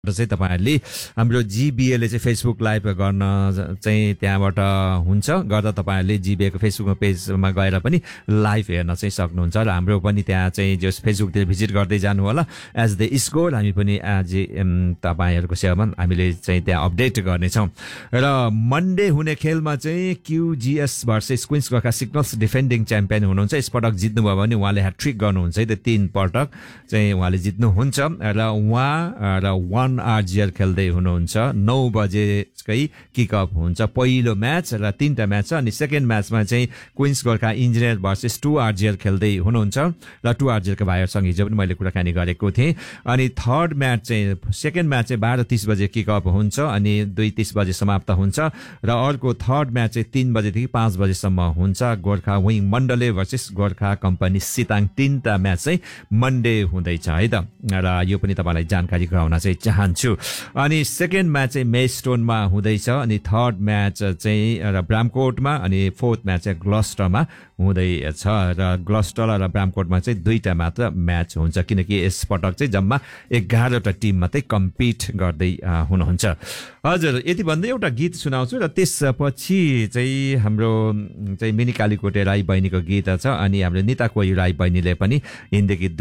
चाहिँ तपाईहरुले हाम्रो जीबीएले चाहिँ फेसबुक लाइभ गर्न चाहिँ त्यहाँबाट हुन्छ गर्दा तपाईहरुले जीबीएको फेसबुकमा पेजमा गएर पनि लाइभ हेर्न चाहिँ सक्नुहुन्छ र हाम्रो पनि त्यहाँ चाहिँ जस फेसबुकतिर भिजिट गर्दै जानु होला एज द स्कोर हामी पनि आज तपाईहरुको सेवामा हामीले चाहिँ त्यहाँ अपडेट गर्ने छौं र मन्डे हुने खेलमा चाहिँ क्यूजीएस versus queens Gorkha signals defending champion हुनुहुन्छ यसपटक जित्नु भयो भने उहाँले ह्याट्रिक गर्नुहुन्छ है त 3 पटक चाहिँ उहाँले जित्नुहुन्छ र उहाँ र 1 आरजीआर खेल्दै हुनुहुन्छ 9 बजेकै किक अफ हुन्छ पहिलो म्याच र 3टा म्याच छ अनि सेकेन्ड म्याचमा चाहिँ queens Gorkha engineer versus 2 RGR खेल्दै हुनुहुन्छ र 2 आरजीआर का भाइहरुसँग हिजो पनि मैले कुराकानी गरेको थिएँ अनि थर्ड म्याच चाहिँ सेकेन्ड म्याच चाहिँ 12:30 बजे किक अफ हुन्छ अनि 2:30 बजे समाप्त हुन्छ र अर्को थर्ड म्याच चाहिँ 3 बजेदेखि 5 बजेसम्म हुन्छ गोर्खा विङ मण्डले भर्सेस गोर्खा कम्पनी सिताङ 3टा म्याच चाहिँ मन्डे हुँदैछ है त र यो पनि तपाईलाई जानकारी गराउन चाहिँ चाहन्छु अनि सेकेन्ड म्याच चाहिँ मेस्टोनमा हुँदैछ अनि थर्ड म्याच चाहिँ र ब्रामकोटमा अनि फोर्थ म्याच चाहिँ ग्लस्टरमा हुँदैछ र ग्लस्टर र ब्रामकोटमा चाहिँ 2टा मात्र म्याच हुन्छ किनकि यस पटक चाहिँ जम्मा 11वटा टिम मात्रै कम्पिट गर्दै हुनुहुन्छ हजुर यति भन्दै एउटा गीत सुनाउँछु र त्यसपछि चाहिँ हाम्रो चाहिँ मिनी कालीकोटे राई बहिनीको गीत छ अनि हाम्रो निता कोही राई बहिनीले पनि हिन्दी गीत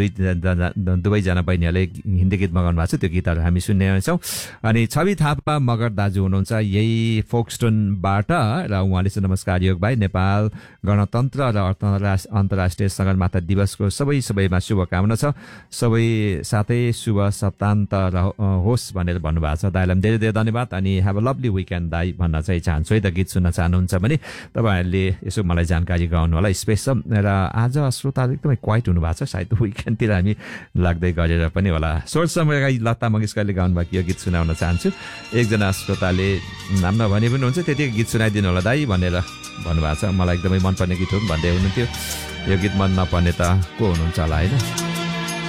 दुवैजना बहिनीहरूले हिन्दी गीत मगाउनु भएको छ त्यो गीतहरू हामी सुन्ने छौँ अनि छवि थापा मगर दाजु हुनुहुन्छ यही फोक्सटोनबाट र उहाँले चाहिँ नमस्कार योग भाइ नेपाल गणतन्त्र र अन्तर्राष्ट्रिय सगरमाथा दिवसको सबैमा शुभकामना छ सबै साथै शुभ सप्तान्त होस् भनेर भन्नुभएको छ दाइलाई धेरै धेरै धन्यवाद अनि हेभ अ लभली विकेन्ड दाइ भन्न चाहिँ चाहन्छु है त गीत सुन्न चाहनुहुन्छ भने तपाईहरुले यसो मलाई जानकारी गराउनु होला स्पेशल र आज श्रोताहरू एकदमै क्वाइट हुनुभएको छ सायद विकेन्डतिर हामी लाग्दै गरेर पनि होला सोच समयका लता मंगेशकरले गाउनुभएको यो गीत सुनाउन चाहन्छु एकजना श्रोताले नाम नभने पनि हुन्छ त्यतिकै गीत सुनाइदिनु होला दाइ भनेर भन्नुभएको छ मलाई एकदमै मनपर्ने गीत हो भन्दै हुनुहुन्थ्यो यो गीत मन नपर्ने त को हुनुहुन्छ होला हैन